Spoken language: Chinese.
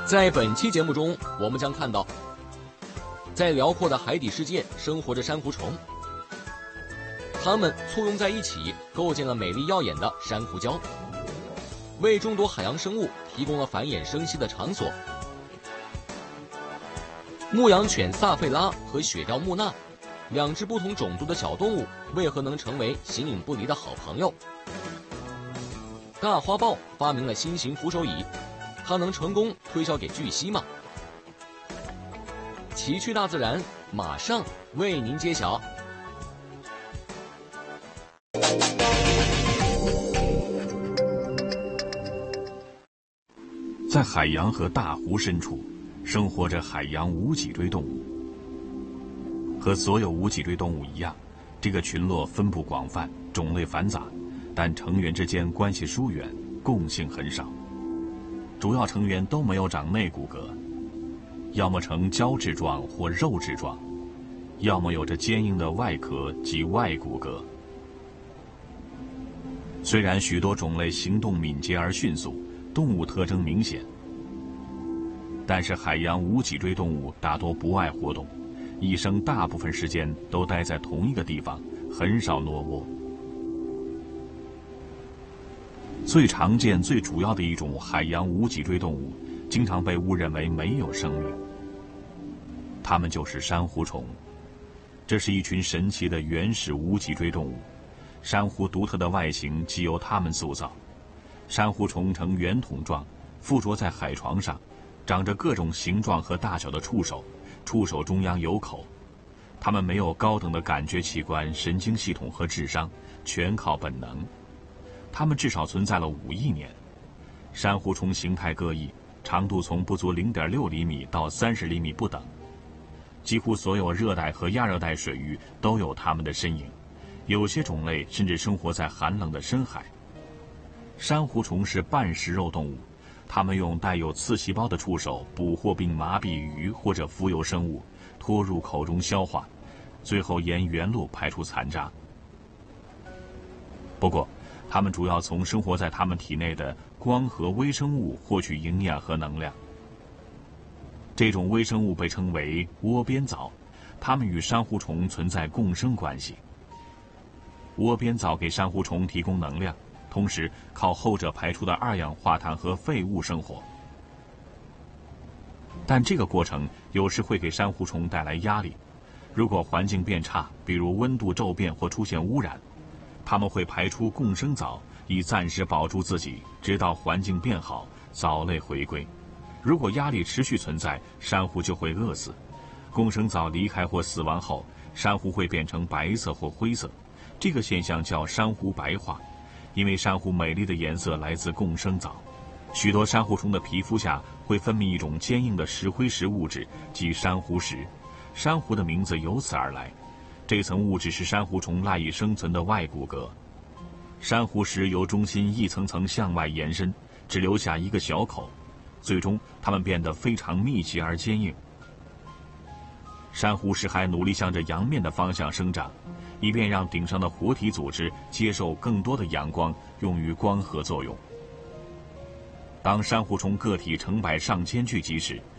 在本期节目中，我们将看到，在辽阔的海底世界生活着珊瑚虫，它们簇拥在一起，构建了美丽耀眼的珊瑚礁，为众多海洋生物提供了繁衍生息的场所。牧羊犬萨费拉和雪貂木纳，两只不同种族的小动物，为何能成为形影不离的好朋友？大花豹发明了新型扶手椅，它能成功推销给巨蜥吗？奇趣大自然马上为您揭晓。 在海洋和大湖深处，生活着海洋无脊椎动物。和所有无脊椎动物一样，这个群落分布广泛，种类繁杂，但成员之间关系疏远，共性很少。主要成员都没有长内骨骼，要么呈胶质状或肉质状，要么有着坚硬的外壳及外骨骼。虽然许多种类行动敏捷而迅速，动物特征明显，但是海洋无脊椎动物大多不爱活动，一生大部分时间都待在同一个地方，很少挪窝。最常见、最主要的一种海洋无脊椎动物，经常被误认为没有生命。它们就是珊瑚虫。这是一群神奇的原始无脊椎动物，珊瑚独特的外形即由它们塑造。珊瑚虫呈圆筒状，附着在海床上，长着各种形状和大小的触手，触手中央有口。它们没有高等的感觉器官、神经系统和智商，全靠本能。它们至少存在了5亿年。珊瑚虫形态各异，长度从不足0.6厘米到30厘米不等。几乎所有热带和亚热带水域都有它们的身影，有些种类甚至生活在寒冷的深海。珊瑚虫是半食肉动物，它们用带有刺细胞的触手捕获并麻痹鱼或者浮游生物，拖入口中消化，最后沿原路排出残渣。不过，它们主要从生活在它们体内的光合微生物获取营养和能量。这种微生物被称为窝边藻，它们与珊瑚虫存在共生关系。窝边藻给珊瑚虫提供能量，同时靠后者排出的二氧化碳和废物生活。但这个过程有时会给珊瑚虫带来压力。如果环境变差，比如温度骤变或出现污染，它们会排出共生藻，以暂时保住自己，直到环境变好，藻类回归。如果压力持续存在，珊瑚就会饿死。共生藻离开或死亡后，珊瑚会变成白色或灰色，这个现象叫珊瑚白化，因为珊瑚美丽的颜色来自共生藻。许多珊瑚虫的皮肤下会分泌一种坚硬的石灰石物质，即珊瑚石。珊瑚的名字由此而来。这层物质是珊瑚虫赖以生存的外骨骼。珊瑚石由中心一层层向外延伸，只留下一个小口，最终它们变得非常密集而坚硬。珊瑚石还努力向着阳面的方向生长，以便让顶上的活体组织接受更多的阳光，用于光合作用。当珊瑚虫个体成百上千聚集时，